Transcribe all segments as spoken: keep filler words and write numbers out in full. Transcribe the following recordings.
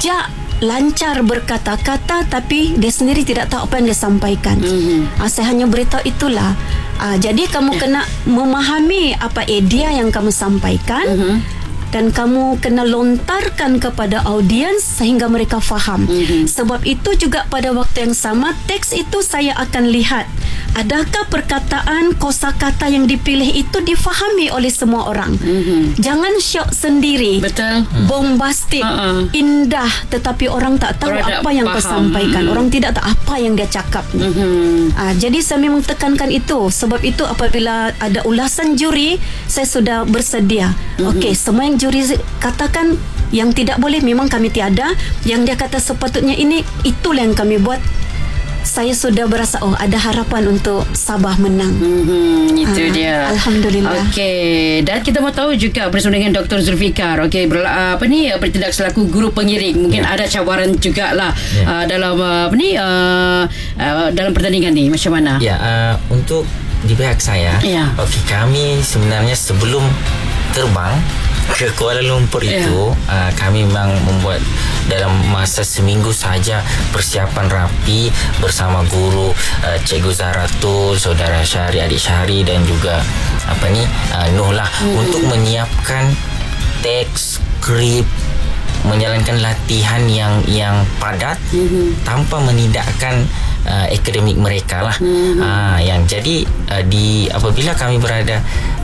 bijak, lancar berkata-kata, tapi dia sendiri tidak tahu apa yang dia sampaikan. Mm-hmm. Uh, saya hanya beritahu itulah. Uh, jadi kamu kena memahami apa idea yang kamu sampaikan. Mm-hmm. Dan kamu kena lontarkan kepada audiens sehingga mereka faham. Mm-hmm. Sebab itu juga pada waktu yang sama, teks itu saya akan lihat adakah perkataan, kosakata yang dipilih itu difahami oleh semua orang. Mm-hmm. Jangan syok sendiri. Betul. Bombastik, uh-uh. indah, tetapi orang tak tahu orang apa yang kau sampaikan. Mm-hmm. Orang tidak tahu apa yang dia cakap. Mm-hmm. Uh, jadi saya memang tekankan itu. Sebab itu apabila ada ulasan juri, saya sudah bersedia. Mm-hmm. Okey, semua yang juri katakan yang tidak boleh memang kami tiada, yang dia kata sepatutnya ini, itulah yang kami buat. Saya sudah berasa oh ada harapan untuk Sabah menang. Mm-hmm, itu ha, dia. Alhamdulillah. Okey, dan kita mau tahu juga bersama dengan Doktor Zulfikar. Okey, berla- apa ni bertindak selaku guru pengiring. Mungkin yeah. ada cabaran jugalah yeah. uh, dalam uh, apa ni uh, uh, dalam pertandingan ni macam mana? Ya, yeah, uh, untuk di pihak saya, yeah. okey, kami sebenarnya sebelum terbang ke Kuala Lumpur yeah. itu uh, kami memang membuat dalam masa seminggu saja persiapan rapi bersama guru uh, Cikgu Zahratul, Saudara Syahri, adik Syahri dan juga apa ni uh, Noh lah mm-hmm. untuk menyiapkan teks, skrip, menjalankan latihan yang yang padat mm-hmm. tanpa menidakkan uh, akademik mereka lah. Mm-hmm. Uh, yang jadi uh, di apabila kami berada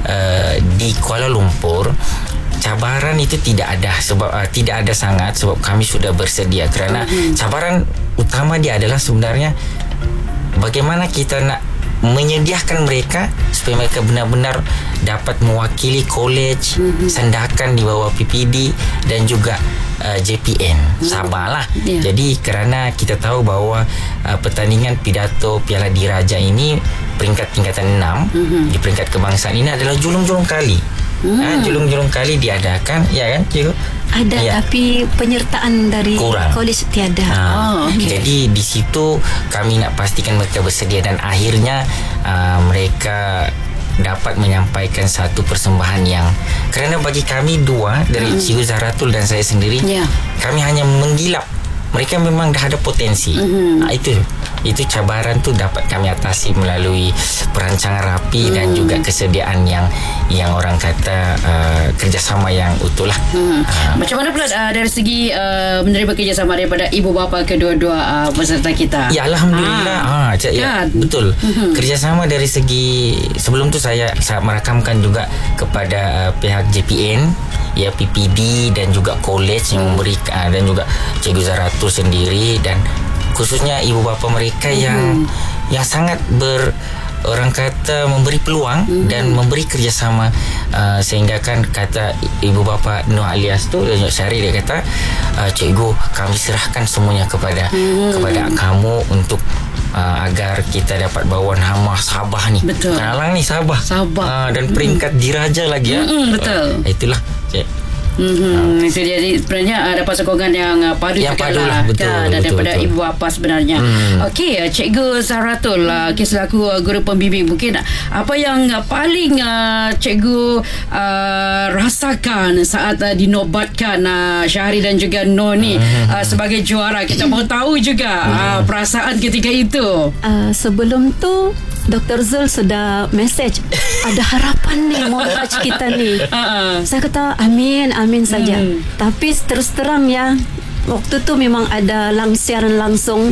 uh, di Kuala Lumpur, cabaran itu tidak ada sebab uh, tidak ada sangat sebab kami sudah bersedia, kerana mm-hmm. cabaran utama dia adalah sebenarnya bagaimana kita nak menyediakan mereka supaya mereka benar-benar dapat mewakili kolej mm-hmm. sandakan di bawah P P D dan juga uh, J P N mm-hmm. Sabah lah. Yeah. Jadi kerana kita tahu bahawa uh, pertandingan pidato Piala Diraja ini peringkat tingkatan enam mm-hmm. di peringkat kebangsaan ini adalah julung-julung kali. Hmm. Ha, julung-julung kali diadakan, ya kan, cikgu? Ada, ya. Tapi penyertaan dari kurang. Kolej tiada. Ha, oh, okay. Jadi di situ kami nak pastikan mereka bersedia dan akhirnya uh, mereka dapat menyampaikan satu persembahan yang, kerana bagi kami dua dari hmm. Cikgu Zahratul dan saya sendiri, yeah. kami hanya menggilap mereka memang dah ada potensi. Mm-hmm. Ha, itu itu cabaran tu dapat kami atasi melalui perancangan rapi mm. dan juga kesediaan yang yang orang kata uh, kerjasama yang utuh lah. Mm. Uh, Macam mana pula uh, dari segi uh, menerima kerjasama daripada ibu bapa kedua-dua uh, peserta kita? Ya, alhamdulillah. Ah, ha, ya, kan? Betul. Mm-hmm. Kerjasama dari segi sebelum tu saya, saya merakamkan juga kepada uh, pihak J P N, ya, P P D dan juga kolej yang memberi uh, dan juga Cikgu Zahratul sendiri dan khususnya ibu bapa mereka mm-hmm. yang yang sangat ber orang kata memberi peluang mm-hmm. dan memberi kerjasama uh, sehingga kan kata ibu bapa Noh Alias tu dan Syahri, dia kata uh, cikgu, kami serahkan semuanya kepada mm-hmm. kepada kamu untuk uh, agar kita dapat bawa nama Sabah ni. Betul. Kenalang ni Sabah. Sabah. Uh, dan peringkat mm-hmm. diraja lagi ya. Mm-hmm, betul. Uh, itulah. Cik. Mm-hmm. Itu dia, sebenarnya uh, dapat sokongan yang uh, padu yang juga padu lah, lah betul, kan, betul, daripada betul. ibu bapa sebenarnya. Mm. Okey, uh, Cikgu Zahratul, uh, okay, selaku uh, guru pembimbing, mungkin uh, apa yang uh, paling uh, cikgu uh, rasakan saat uh, dinobatkan uh, Syahri dan juga Noh ni mm. uh, sebagai juara? Kita mau tahu juga mm. uh, perasaan ketika itu. Uh, sebelum tu Doktor Zul sudah message ada harapan ni Montaj kita ni. Uh-uh. Saya kata amin, amin saja. Hmm. Tapi terus terang ya, waktu tu memang ada lang siaran langsung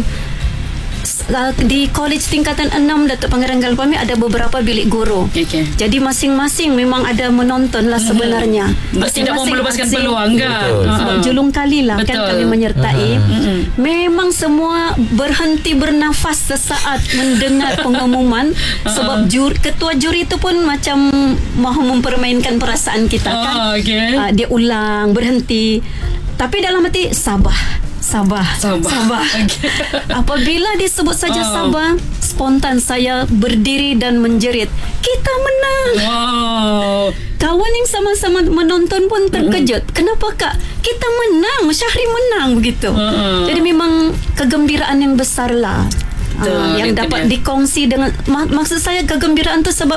di kolej tingkatan enam Datuk Pangeran Galpami, ada beberapa bilik guru. Okay. Jadi masing-masing memang ada menonton lah sebenarnya. Hmm. Tidak mau melepaskan peluang kan? Uh-huh. Julung kali lah kan kami menyertai. Uh-huh. Memang semua berhenti bernafas sesaat mendengar pengumuman. Uh-huh. Sebab juri, ketua juri itu pun macam mahu mempermainkan perasaan kita kan. Oh, okay. uh, Dia ulang, berhenti. Tapi dalam hati Sabah Sabah Sabah, Sabah. Okay. Apabila disebut saja oh. Sabah, spontan saya berdiri dan menjerit, kita menang. Wow. Kawan yang sama-sama menonton pun terkejut. Mm-hmm. Kenapa kak? Kita menang, Syahri menang begitu. Uh-uh. Jadi memang kegembiraan yang besar lah uh, yang dapat dia. dikongsi dengan mak- maksud saya kegembiraan tu sebab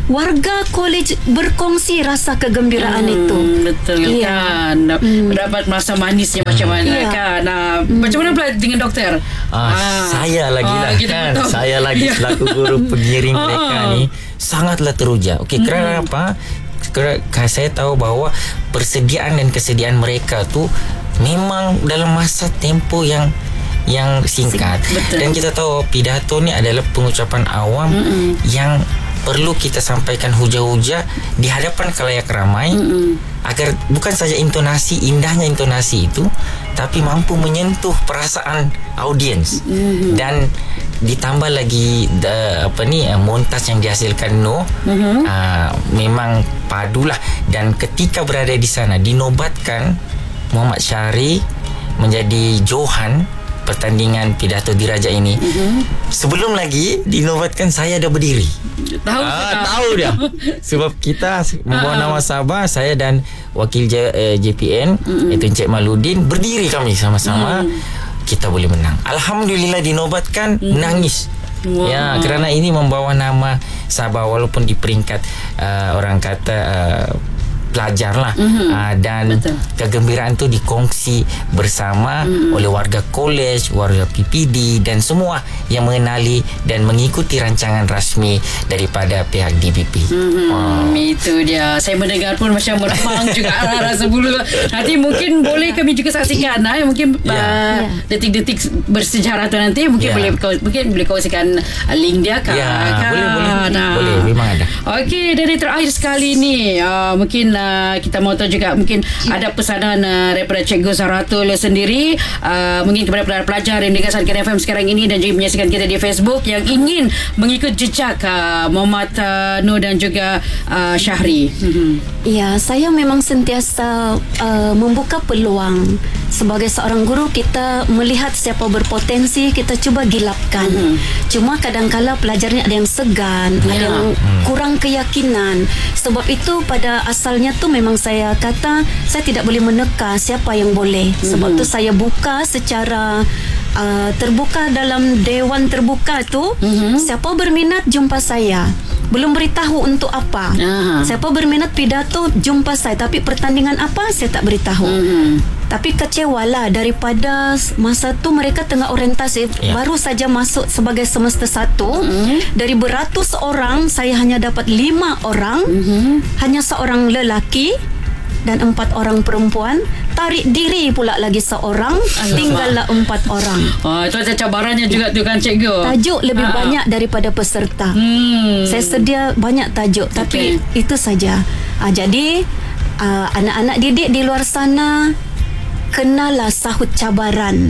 warga kolej berkongsi rasa kegembiraan hmm, itu. Betul yeah. kan. hmm. Dapat masa manisnya hmm. macam mana yeah. kan. uh, hmm. Macam mana pula dengan doktor? Ah, ah. Saya lagi lah ah, kan betul. Saya lagi selaku guru pengiring mereka ni sangatlah teruja. Okey, hmm. kerana apa? Kerana saya tahu bahawa persediaan dan kesediaan mereka tu memang dalam masa tempoh yang yang singkat. Betul. Dan kita tahu pidato ni adalah pengucapan awam Mm-mm. yang perlu kita sampaikan hujah-hujah di hadapan khalayak ramai Mm-mm. agar bukan saja intonasi, indahnya intonasi itu, tapi mampu menyentuh perasaan audiens. Mm-hmm. Dan ditambah lagi the, apa ni montas yang dihasilkan Noh mm-hmm. uh, memang padulah. Dan ketika berada di sana dinobatkan Muhammad Syahri menjadi Johan pertandingan pidato diraja ini. Mm-hmm. Sebelum lagi dinobatkan saya dah berdiri. Tahu ah, tahu dia. Sebab kita membawa nama Sabah, saya dan wakil J, eh, J P N mm-hmm. iaitu Encik Maludin, berdiri kami sama-sama. Mm. Kita boleh menang. Alhamdulillah dinobatkan, mm. nangis. Wow. Ya, kerana ini membawa nama Sabah walaupun di peringkat uh, orang kata uh, pelajar lah mm-hmm. uh, dan betul. Kegembiraan tu dikongsi bersama mm-hmm. oleh warga kolej, warga P P D dan semua yang mengenali dan mengikuti rancangan rasmi daripada pihak D B P. Mm-hmm. Wow. Itu dia. Saya mendengar pun macam meremang juga rasa bulu. Nanti mungkin boleh kami juga saksikan nah, mungkin yeah. uh, yeah. detik-detik bersejarah tu nanti mungkin yeah. boleh mungkin boleh kongsikan link dia kan. Ya, kan? boleh boleh. Nah. Boleh, memang ada. Okey, dari terakhir sekali ni uh, mungkin uh, kita mahu tahu juga mungkin ya. Ada pesanan uh, daripada Cikgu Zahratul sendiri uh, mungkin kepada pelajar yang dengarkan Kina F M sekarang ini dan juga menyaksikan kita di Facebook yang ingin mengikut jejak uh, Muhammad uh, Noh dan juga uh, Syahri. Mm-hmm. Ya, saya memang sentiasa uh, membuka peluang. Sebagai seorang guru, kita melihat siapa berpotensi, kita cuba gilapkan. Mm-hmm. Cuma kadang-kala pelajar ni ada yang segan, yeah. ada yang kurang keyakinan. Sebab itu pada asalnya tu memang saya kata saya tidak boleh meneka siapa yang boleh. Mm-hmm. Sebab tu saya buka secara uh, terbuka dalam dewan terbuka tu. Mm-hmm. Siapa berminat jumpa saya. Belum beritahu untuk apa. Aha. Siapa berminat pidato jumpa saya, tapi pertandingan apa saya tak beritahu. Mm-hmm. Tapi kecewalah daripada masa tu mereka tengah orientasi yeah. baru saja masuk sebagai semester satu. Mm-hmm. Dari beratus orang saya hanya dapat lima orang. Mm-hmm. Hanya seorang lelaki dan empat orang perempuan. Tarik diri pula lagi seorang. Alamak. Tinggallah empat orang. Oh, itu ada cabarannya juga tu kan Cikgu. Tajuk lebih ha. banyak daripada peserta. hmm. Saya sedia banyak tajuk, okay. Tapi itu saja. ha, Jadi uh, anak-anak didik di luar sana, kenalah sahut cabaran.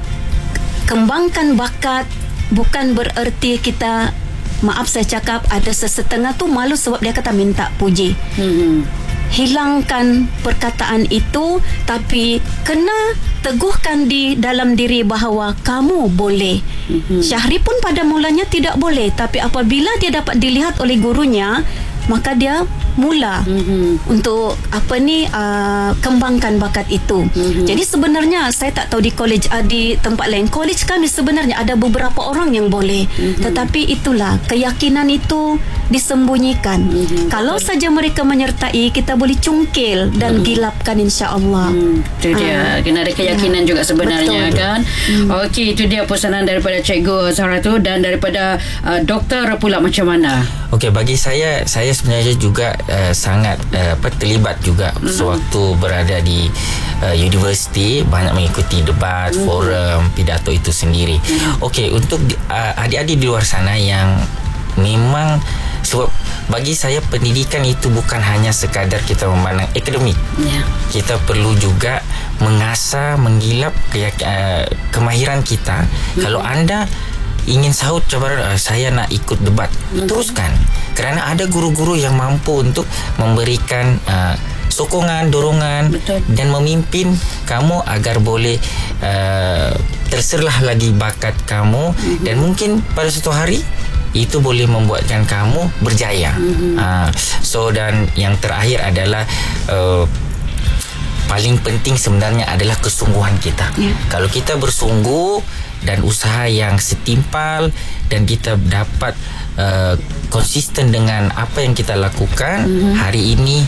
Kembangkan bakat. Bukan bererti kita, maaf saya cakap, ada sesetengah tu malu sebab dia kata minta puji. hmm. Hilangkan perkataan itu, tapi kena teguhkan di dalam diri bahawa kamu boleh. Mm-hmm. Syahri pun pada mulanya tidak boleh, tapi apabila dia dapat dilihat oleh gurunya, maka dia mula mm-hmm. untuk apa ni uh, kembangkan bakat itu. Mm-hmm. Jadi sebenarnya saya tak tahu di kolej uh, di tempat lain. Kolej kami sebenarnya ada beberapa orang yang boleh, mm-hmm. tetapi itulah keyakinan itu disembunyikan. Mm-hmm. Kalau Betul. saja mereka menyertai, kita boleh cungkil dan mm-hmm. gilapkan insya-Allah. Mm, itu dia. Uh, Kena ada keyakinan ya. juga sebenarnya. Betul. Kan. Mm. Okey, itu dia pesanan daripada Cikgu Zahratul dan daripada uh, doktor pula macam mana? Okey, bagi saya saya sebenarnya juga uh, sangat uh, apa, terlibat juga mm-hmm. sewaktu berada di uh, universiti, banyak mengikuti debat, mm-hmm. forum, pidato itu sendiri. Mm-hmm. Okey, untuk uh, adik-adik di luar sana yang memang, sebab bagi saya pendidikan itu bukan hanya sekadar kita memandang akademik. Yeah. Kita perlu juga mengasah, menggilap ke, uh, kemahiran kita. Mm-hmm. Kalau anda ingin sahut cabaran, uh, saya nak ikut debat, mm-hmm. teruskan. Kerana ada guru-guru yang mampu untuk memberikan uh, sokongan, dorongan. Betul. Dan memimpin kamu agar boleh uh, terserlah lagi bakat kamu. Mm-hmm. Dan mungkin pada suatu hari itu boleh membuatkan kamu berjaya. Mm-hmm. uh, So dan yang terakhir adalah uh, paling penting sebenarnya adalah kesungguhan kita. Yeah. Kalau kita bersungguh dan usaha yang setimpal dan kita dapat uh, konsisten dengan apa yang kita lakukan mm-hmm. hari ini,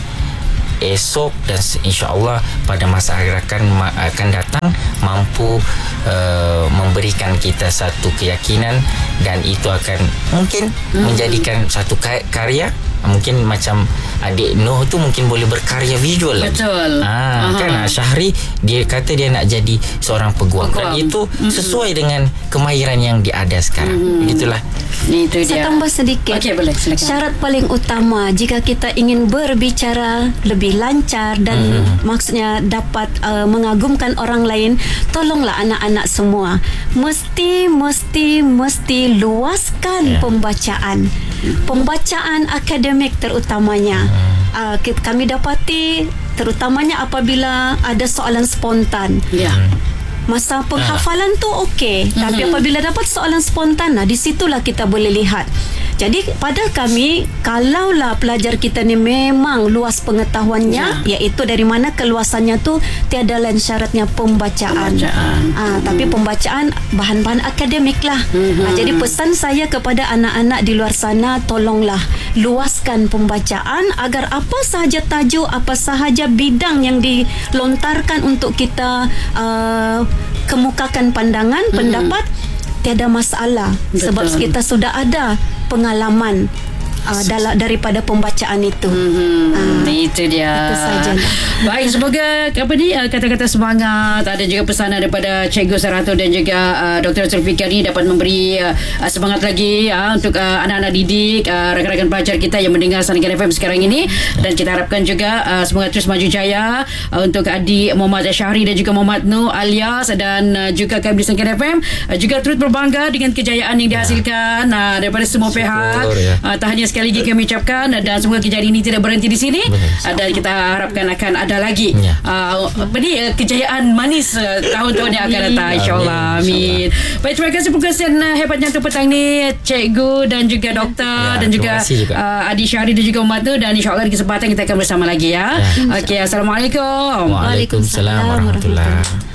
esok, dan insya-Allah pada masa akan akan datang mampu uh, memberikan kita satu keyakinan, dan itu akan mungkin hmm. menjadikan satu karya. Mungkin macam adik Noh tu mungkin boleh berkarya visual lagi. Betul. Ah, kan Syahri dia kata dia nak jadi seorang peguam, peguam. Dan itu mm-hmm. sesuai dengan kemahiran yang dia ada sekarang. Mm-hmm. Begitulah. Itu dia. Saya tambah sedikit. Okey, boleh, silakan. Syarat paling utama jika kita ingin berbicara lebih lancar dan mm-hmm. maksudnya dapat uh, mengagumkan orang lain, tolonglah anak-anak semua mesti mesti mesti luaskan yeah. pembacaan. Pembacaan akademik terutamanya. Uh, kami dapati terutamanya apabila ada soalan spontan. Ya. Yeah. Masa penghafalan tu okey, mm-hmm. tapi apabila dapat soalan spontan, nah di situlah kita boleh lihat. Jadi pada kami, kalaulah pelajar kita ni memang luas pengetahuannya, ya. iaitu dari mana keluasannya tu tiada lain syaratnya pembacaan. pembacaan. Ah, hmm. Tapi pembacaan bahan-bahan akademik lah. Hmm. Ah, jadi pesan saya kepada anak-anak di luar sana, tolonglah luaskan pembacaan agar apa sahaja tajuk, apa sahaja bidang yang dilontarkan untuk kita uh, kemukakan pandangan, hmm. pendapat, tiada masalah. Betul. Sebab kita sudah ada pengalaman uh, dalam daripada pembacaan itu. Hmm, uh, itu dia. Itu saja. Baik, semoga apa ni uh, kata-kata semangat, ada juga pesanan daripada Cikgu Zahratul dan juga uh, Doktor Zulfikar ni dapat memberi uh, semangat lagi uh, untuk uh, anak-anak didik, uh, rakan-rakan pelajar kita yang mendengar Sanikan F M sekarang ini, dan kita harapkan juga uh, semoga terus maju jaya uh, untuk adik Muhammad Syahri dan juga Muhammad Noh alias, dan uh, juga kami di Sanikan F M uh, juga turut berbangga dengan kejayaan yang dihasilkan uh, daripada semua pihak. Ya. Uh, tak hanya sekali lagi kami ucapkan, uh, dan semoga kejayaan ini tidak berhenti di sini, uh, dan kita harapkan akan ada lagi ya. uh, apa ni uh, kejayaan manis uh, tahun-tahun yang akan datang, insyaAllah. Amin. Baik, terima kasih perkongsian uh, hebatnya untuk petang ni Cikgu dan juga Doktor ya, dan juga, juga. Uh, Adik Syahri dan juga Muhammad Noh, dan insyaAllah di kesempatan kita akan bersama lagi ya, ya. Okey, Assalamualaikum. Waalaikumsalam warahmatullahi wabarakatuh.